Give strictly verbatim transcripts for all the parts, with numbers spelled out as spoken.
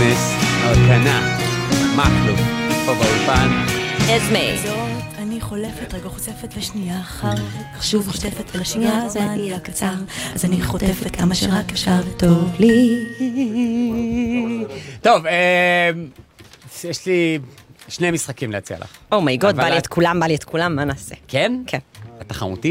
יונס, ארקנה, מקלוב, פה באולפן. אזמי. אני חולפת, רגע חושפת ושנייה אחר כך שוב חושפת אל השגרה, הזמן יהיה קצר, אז אני חוטפת כמה שרק אפשר וטוב לי. טוב, יש לי שני משחקים להציע לך. אומייגוד, בא לי את כולם, בא לי את כולם, מה נעשה? כן? כן. התחרותי?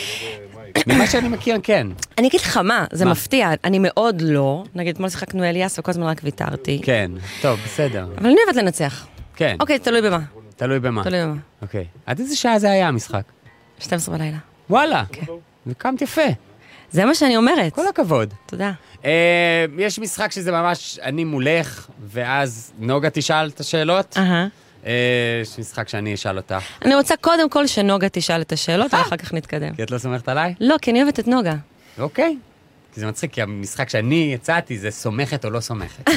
ממה שאני מכיר, כן. אני אגיד לך מה, זה מפתיע, אני מאוד לא, נגיד, אתמול שיחקנו אליאס וכל הזמן רק ויתרתי. כן, טוב, בסדר. אבל אני אוהבת לנצח. כן. אוקיי, תלוי במה. תלוי במה. תלוי במה. אוקיי. עד איזה שעה זה היה המשחק? שתים עשרה בלילה. וואלה. וקמת יפה. זה מה שאני אומרת. כל הכבוד. תודה. יש משחק שזה ממש אני מולך, ואז נוגה תשאל את השאלות. אהה. יש משחק שאני אשאל אותה. אני רוצה קודם כל שנוגה תשאל את השאלות, ואחר כך נתקדם. כי את לא סומכת עליי? לא, כי אני אוהבת את נוגה. אוקיי. כי זה מצחיק, כי המשחק שאני יצאתי זה סומכת או לא סומכת.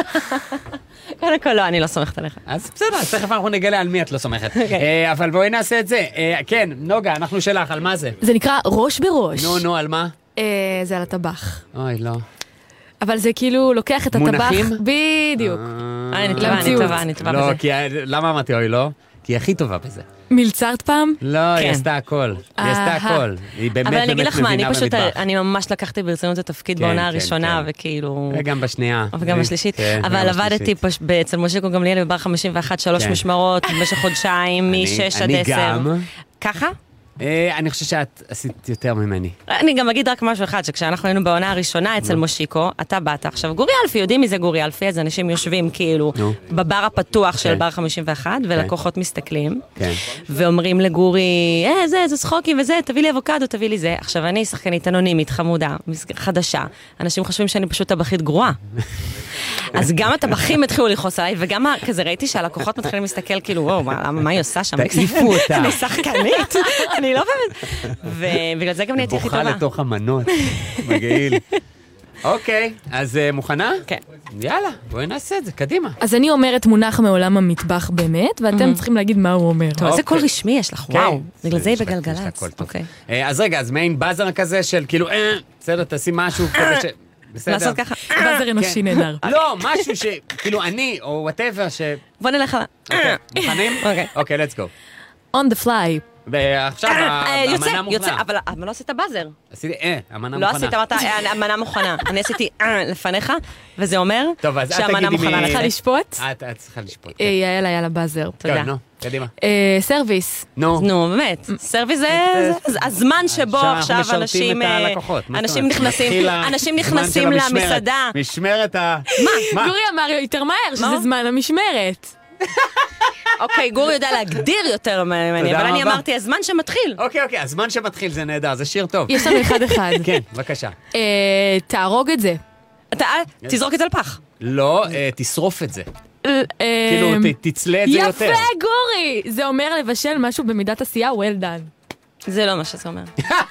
קודם כל לא, אני לא סומכת עליך. אז בסדר, אז תכף אנחנו נגלה על מי את לא סומכת. אבל בואי נעשה את זה. כן, נוגה, אנחנו שלך, על מה זה? זה נקרא ראש בראש. נו, נו, על מה? זה על הטבח. אוי, לא. אבל זה כאילו לוקח את הטבח. מונחים? בדיוק. אה, אני טובה, אני טובה, אני טובה לא, בזה. כי למה אמרתי אוי לא? כי היא הכי טובה בזה. מלצרת פעם? לא, היא כן. עשתה הכל. היא עשתה הכל. היא באמת אבל אני אגיד באמת לך מה, אני מבינה פשוט, במטבח. אני ממש לקחתי ברצינות את התפקיד כן, בעונה כן, הראשונה, כן. וכאילו... וגם בשנייה. וגם בשלישית. כן, אבל וגם עבדתי בשלישית. פש- אצל מושיקו גמליאל בבר חמישים ואחת, שלוש כן. משמרות, במשך חודשיים, אני- מ-שש עד אני עשר. גם. ככה? אה, אני חושב שאת עשית יותר ממני. אני גם אגיד רק משהו אחד, שכשאנחנו היינו בעונה הראשונה אצל מושיקו, אתה באת עכשיו, גורי אלפי, יודעים מי זה גורי אלפי, אז אנשים יושבים כאילו נו. בבר הפתוח של כן. בר חמישים ואחת, ולקוחות מסתכלים, כן. ואומרים לגורי, אה, זה, זה שחוקים וזה, תביא לי אבוקדו, תביא לי זה. עכשיו, אני שחקנית אנונימית, חמודה, חדשה. אנשים חושבים שאני פשוט טבחית גרועה. אז גם הטבחים התחילו לכעוס עליי, וגם כזה ראיתי שהלקוחות מתחילים להסתכל, כאילו, וואו, מה, מה היא עושה שם? תעיפו אותה. אני שחקנית, אני לא באמת. ובגלל זה גם נהייתי הכי בוכה טובה. לתוך המנות. מגעיל. אוקיי, אז אה, מוכנה? כן. יאללה, בואי נעשה את זה, קדימה. אז אני אומרת מונח מעולם המטבח באמת, ואתם צריכים להגיד מה הוא אומר. טוב, איזה אוקיי. קול רשמי יש לך, כן. וואו. בגלל זה היא יש לה- יש לה בגלגלצ. קול טוב. אוקיי. אה, אז רגע, אז מעין באזר כזה של כאילו, אה, בסדר, תעשי משהו כזה ש... בסדר. לעשות ככה. באזר אנושי נהדר. לא, משהו שכאילו אני, או whatever, ש... בוא נלך על... אוקיי, מוכנים? אוקיי. אוקיי, let's go. On the fly. ועכשיו אה, יוצא, המנה יוצא, מוכנה. אבל אבל לא עשית באזר. עשיתי, אה, המנה לא מוכנה. עשית, אמרת, אה, המנה מוכנה. אני עשיתי אה, לפניך, וזה אומר טוב, אז את שהמנה תגידי מוכנה מי- לך. צריכה לשפוט? את את צריכה לשפוט. אה, יאללה, יאללה, באזר. תודה. כן, נו, קדימה. אה, סרוויס. נו. נו, באמת, סרוויס זה זה הזמן שבו עכשיו עכשיו אנחנו אנשים משרתים את אה, הלקוחות. מה זאת אנשים אומרת? נכנסים, מתחיל אנשים הזמן נכנסים של המשמרת. למסעדה. משמרת ה... מה? גורי אמר יותר מהר, שזה מה? זמן המשמרת. אוקיי, גור יודע להגדיר יותר ממני, תודה אבל אני רבה. אמרתי, הזמן שמתחיל. אוקיי, אוקיי, הזמן שמתחיל זה נהדר, זה שיר טוב. יש לנו אחד אחד. כן, בבקשה. אה, תהרוג את זה. אתה אל- תזרוק את זה לפח. לא, אה, תשרוף את זה. אה, כאילו, ת- תצלה את זה יותר. יפה, גורי! זה אומר לבשל משהו במידת עשייה, well done. זה לא מה שזה אומר.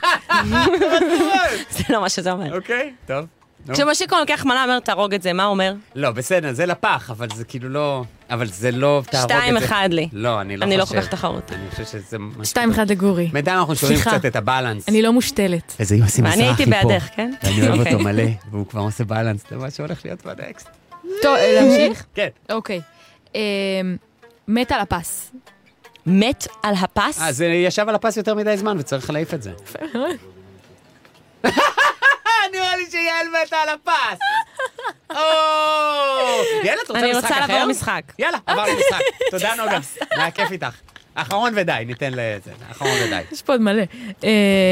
זה לא מה שזה אומר. אוקיי, טוב. נו. כשמשיקו לוקח מנה, אומר, תהרוג את זה, מה הוא אומר? לא, בסדר, זה לפח, אבל זה כאילו לא... אבל זה לא תהרוג את זה. שתיים אחד לי. לא, אני לא חושב. אני לא כל כך תחרות. אני חושב שזה... משהו- שתיים אחד לגורי. בינתיים אנחנו שומעים סליחה. קצת את הבאלנס. אני לא מושתלת. איזה יוסי מזרחי פה. ואני הייתי בעדך, כן? ואני אוהב אוקיי. אותו מלא, והוא כבר עושה בלנס למה שהולך להיות בנקסט. טוב, להמשיך? כן. אוקיי. אה, מת על הפס. מת על הפס? אז זה ישב על הפס יותר מדי זמן וצריך להעיף את זה. נראה לי שיעל מתה על הפס. או! יאללה, את רוצה אני משחק רוצה אחר? לעבור משחק. יאללה, עברנו משחק. תודה נוגה. היה כיף איתך. אחרון ודי, ניתן לזה. אחרון ודי. יש פה עוד מלא. אה,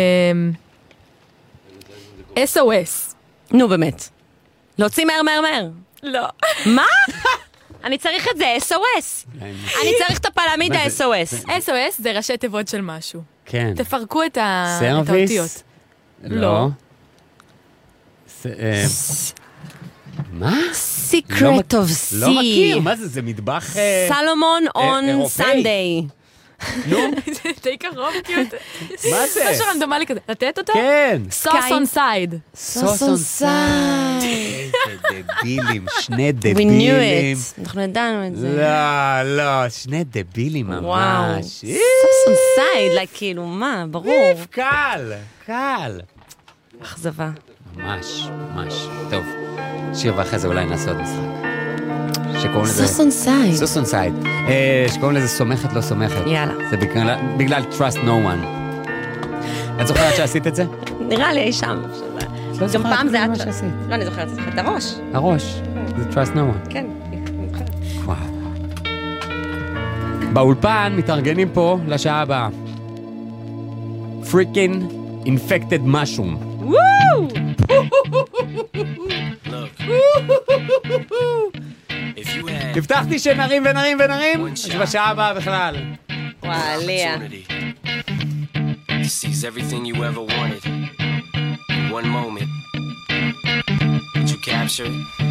אס או אס. נו, באמת. להוציא מהר, מהר, מהר. לא. מה? אני צריך את זה, אס או אס. אני צריך את הפלמידה מה אס זה? או אס. אס או אס זה ראשי תיבות של משהו. כן. תפרקו את ה- את סרוויס? האותיות. לא. ס- אה, מה? Secret לא of מכ- לא מכיר, Sea. מה זה? זה מטבח... אה, סלומון on אירופאי. Sunday. נו, זה די קרוב, כאילו. מה זה? משהו רנדומלי כזה. לתת אותו? כן. סוס Sky. און סייד. סוס און סייד. איזה דבילים, שני We knew דבילים. it. אנחנו ידענו את זה. לא, לא, שני דבילים וואו. ממש. סוס on side, like, כאילו, מה, ברור. קל, קל. אכזבה. ממש, ממש. טוב, שיר ואחרי זה אולי נעשה עוד משחק. שקוראים לזה... סוס און סייד. סוס און סייד. שקוראים לזה סומכת לא סומכת. יאללה. זה בגלל, בגלל trust no one. את זוכרת שעשית את זה? נראה לי אי שם. לא גם פעם זה היה... מה שעשית. לא, אני זוכרת את הראש. הראש. זה trust no one. כן. וואו. באולפן מתארגנים פה לשעה הבאה. Freaking infected mushroom. וואו! הבטחתי שנרים ונרים ונרים, אז בשעה הבאה בכלל. וואליה. Seize everything you ever wanted in one moment. Did you capture it?